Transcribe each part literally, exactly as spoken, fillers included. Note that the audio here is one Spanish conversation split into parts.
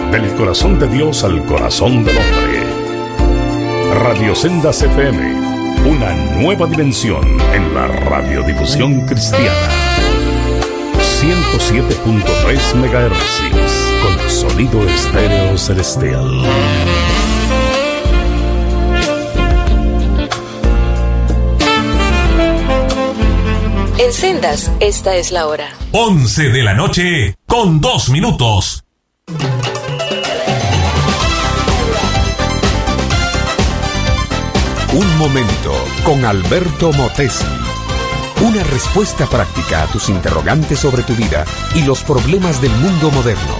Del corazón de Dios al corazón del hombre. Radio Sendas F M, una nueva dimensión en la radiodifusión cristiana. ciento siete punto tres megahercios, con sonido estéreo celestial. En Sendas, esta es la hora. once de la noche, con dos minutos. Un momento con Alberto Motesi. Una respuesta práctica a tus interrogantes sobre tu vida y los problemas del mundo moderno.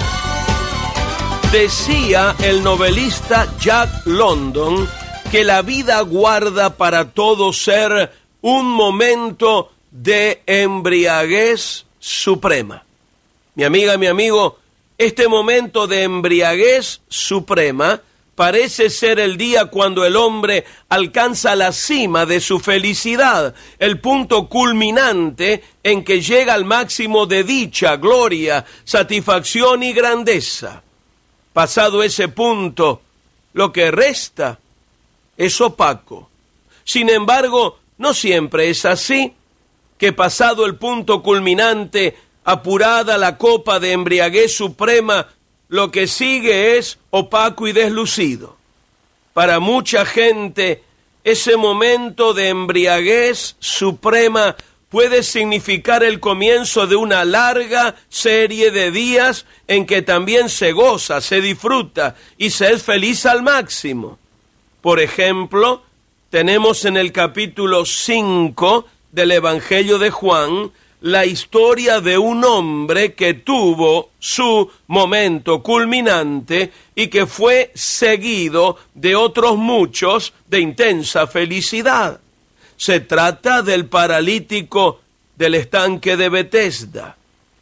Decía el novelista Jack London que la vida guarda para todo ser un momento de embriaguez suprema. Mi amiga, mi amigo, este momento de embriaguez suprema parece ser el día cuando el hombre alcanza la cima de su felicidad, el punto culminante en que llega al máximo de dicha, gloria, satisfacción y grandeza. Pasado ese punto, lo que resta es opaco. Sin embargo, no siempre es así, que pasado el punto culminante, apurada la copa de embriaguez suprema, lo que sigue es opaco y deslucido. Para mucha gente, ese momento de embriaguez suprema puede significar el comienzo de una larga serie de días en que también se goza, se disfruta y se es feliz al máximo. Por ejemplo, tenemos en el capítulo cinco del Evangelio de Juan la historia de un hombre que tuvo su momento culminante y que fue seguido de otros muchos de intensa felicidad. Se trata del paralítico del estanque de Betesda.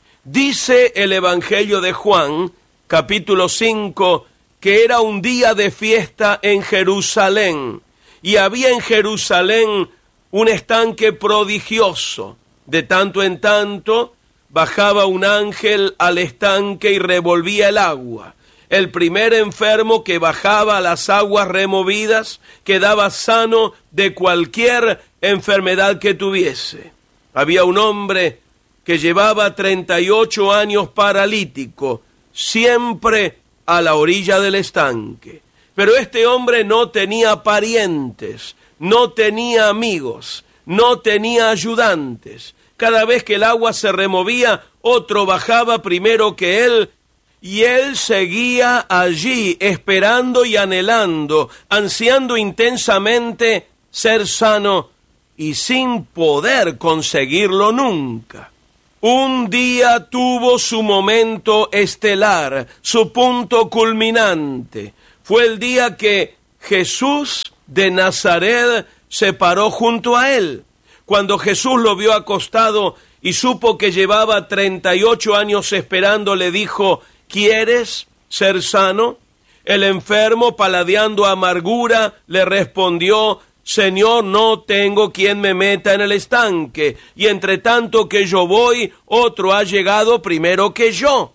Dice el Evangelio de Juan, capítulo cinco, que era un día de fiesta en Jerusalén, y había en Jerusalén un estanque prodigioso. De tanto en tanto bajaba un ángel al estanque y revolvía el agua. El primer enfermo que bajaba a las aguas removidas quedaba sano de cualquier enfermedad que tuviese. Había un hombre que llevaba treinta y ocho años paralítico, siempre a la orilla del estanque. Pero este hombre no tenía parientes, no tenía amigos, no tenía ayudantes. Cada vez que el agua se removía, otro bajaba primero que él, y él seguía allí, esperando y anhelando, ansiando intensamente ser sano, y sin poder conseguirlo nunca. Un día tuvo su momento estelar, su punto culminante. Fue el día que Jesús de Nazaret se paró junto a él. Cuando Jesús lo vio acostado y supo que llevaba treinta y ocho años esperando, le dijo: ¿quieres ser sano? El enfermo, paladeando amargura, le respondió: Señor, no tengo quien me meta en el estanque, y entre tanto que yo voy, otro ha llegado primero que yo.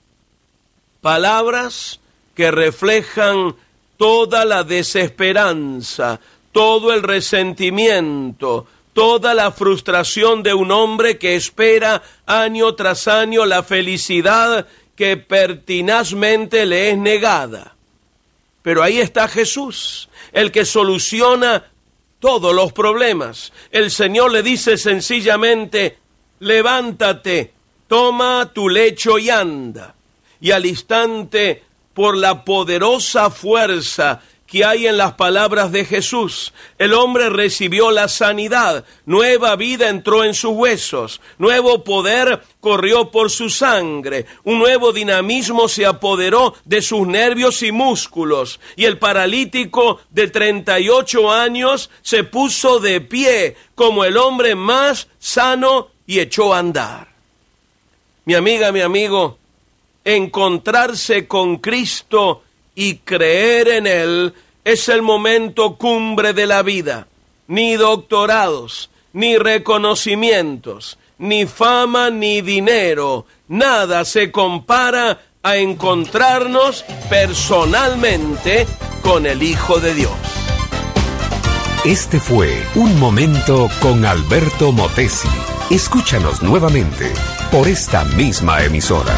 Palabras que reflejan toda la desesperanza, todo el resentimiento, toda la frustración de un hombre que espera año tras año la felicidad que pertinazmente le es negada. Pero ahí está Jesús, el que soluciona todos los problemas. El Señor le dice sencillamente: levántate, toma tu lecho y anda. Y al instante, por la poderosa fuerza que hay en las palabras de Jesús, el hombre recibió la sanidad, nueva vida entró en sus huesos, nuevo poder corrió por su sangre, un nuevo dinamismo se apoderó de sus nervios y músculos, y el paralítico de treinta y ocho años se puso de pie como el hombre más sano y echó a andar. Mi amiga, mi amigo, encontrarse con Cristo y creer en Él es el momento cumbre de la vida. Ni doctorados, ni reconocimientos, ni fama, ni dinero, nada se compara a encontrarnos personalmente con el Hijo de Dios. Este fue Un Momento con Alberto Motesi. Escúchanos nuevamente por esta misma emisora.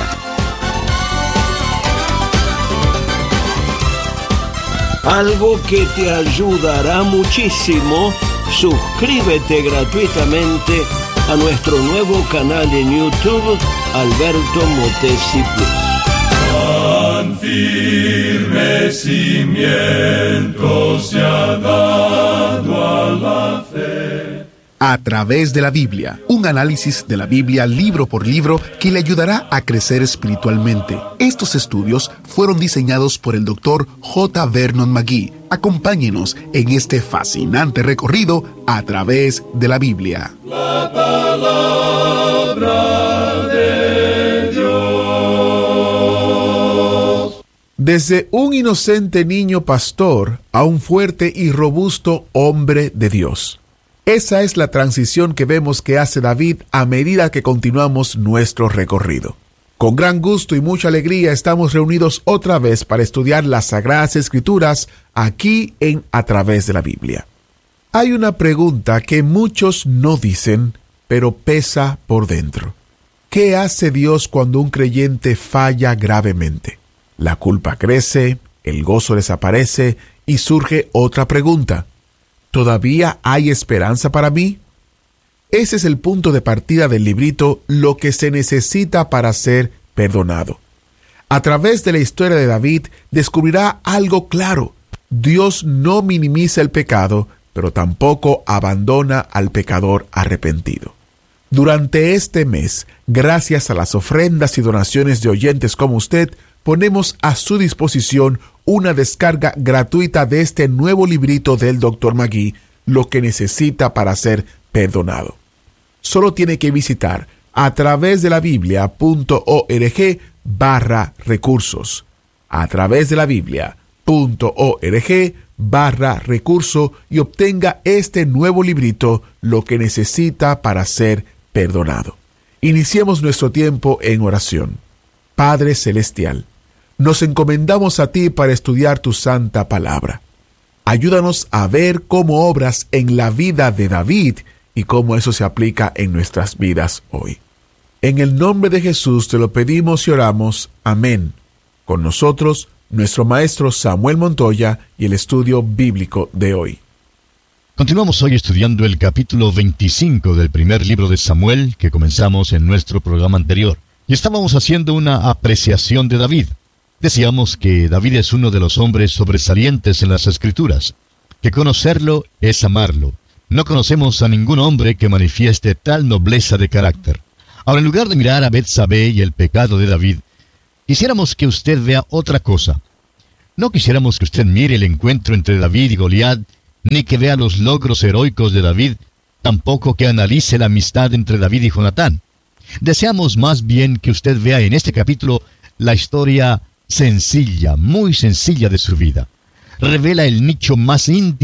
Algo que te ayudará muchísimo, suscríbete gratuitamente a nuestro nuevo canal en YouTube, Alberto Motesi Plus. Tan firme cimiento se ha dado a la fe. A través de la Biblia, un análisis de la Biblia libro por libro que le ayudará a crecer espiritualmente. Estos estudios fueron diseñados por el doctor J. Vernon McGee. Acompáñenos en este fascinante recorrido a través de la Biblia. La palabra de Dios. Desde un inocente niño pastor a un fuerte y robusto hombre de Dios. Esa es la transición que vemos que hace David a medida que continuamos nuestro recorrido. Con gran gusto y mucha alegría estamos reunidos otra vez para estudiar las Sagradas Escrituras aquí en A Través de la Biblia. Hay una pregunta que muchos no dicen, pero pesa por dentro. ¿Qué hace Dios cuando un creyente falla gravemente? La culpa crece, el gozo desaparece y surge otra pregunta. ¿Todavía hay esperanza para mí? Ese es el punto de partida del librito Lo que se necesita para ser perdonado. A través de la historia de David descubrirá algo claro. Dios no minimiza el pecado, pero tampoco abandona al pecador arrepentido. Durante este mes, gracias a las ofrendas y donaciones de oyentes como usted, ponemos a su disposición una descarga gratuita de este nuevo librito del doctor McGee, Lo que necesita para ser perdonado. Solo tiene que visitar a través de la biblia.org barra recursos. A través de la biblia.org barra recurso y obtenga este nuevo librito, Lo que necesita para ser perdonado. Iniciemos nuestro tiempo en oración. Padre Celestial, nos encomendamos a ti para estudiar tu santa palabra. Ayúdanos a ver cómo obras en la vida de David y cómo eso se aplica en nuestras vidas hoy. En el nombre de Jesús te lo pedimos y oramos. Amén. Con nosotros, nuestro maestro Samuel Montoya y el estudio bíblico de hoy. Continuamos hoy estudiando el capítulo veinticinco del primer libro de Samuel que comenzamos en nuestro programa anterior. Y estábamos haciendo una apreciación de David. Decíamos que David es uno de los hombres sobresalientes en las Escrituras, que conocerlo es amarlo. No conocemos a ningún hombre que manifieste tal nobleza de carácter. Ahora, en lugar de mirar a Betsabé y el pecado de David, quisiéramos que usted vea otra cosa. No quisiéramos que usted mire el encuentro entre David y Goliat, ni que vea los logros heroicos de David, tampoco que analice la amistad entre David y Jonatán. Deseamos más bien que usted vea en este capítulo la historia sencilla, muy sencilla de su vida. Revela el nicho más íntimo